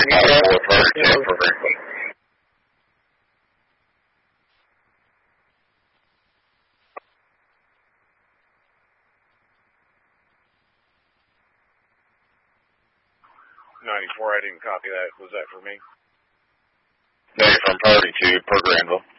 for Berkeley. 94, I didn't copy that. Was that for me? No, you're from Priority 2 per Granville.